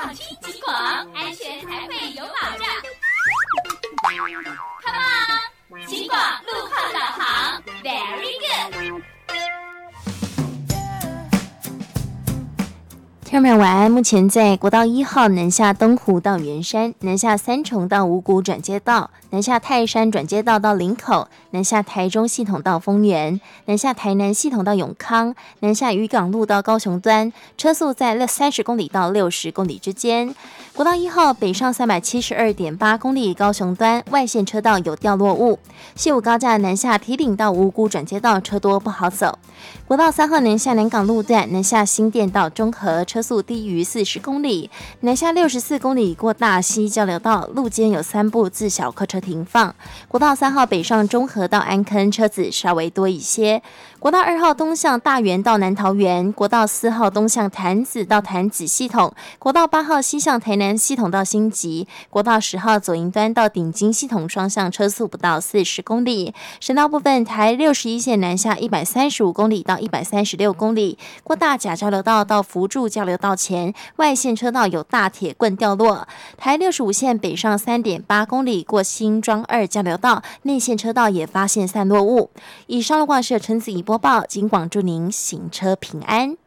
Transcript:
放轻轻广，安全才会有保障。Come on， 轻广路况导航 ，Very good。 听众朋友晚安，目前在国道1号南下东湖到圆山，南下三重到五股转接道，南下泰山转接道到林口，南下台中系统到丰原，南下台南系统到永康，南下渔港路到高雄端，车速在30公里到60公里之间。国道1号北上372.8公里，高雄端外线车道有掉落物。西武高架南下堤顶到五股转接道车多不好走。国道3号南下南港路段，南下新店到中和，车速低于40公里，南下64公里过大溪交流道，路肩有3部自小客车停放。国道3号北上中和到安坑，车子稍微多一些。国道2号东向大园到南桃园，国道4号东向潭子到潭子系统，国道8号西向台南系统到新集，国道10号左营端到顶金系统双向车速不到40公里。省道部分，台61线南下135公里到136公里，过大甲交流道到福柱交流道前，外线车道有大铁棍掉落。台65线北上3.8公里，过新庄2交流道，内线车道也发现散落物。以上路况是陈子怡播报，警广祝您行车平安。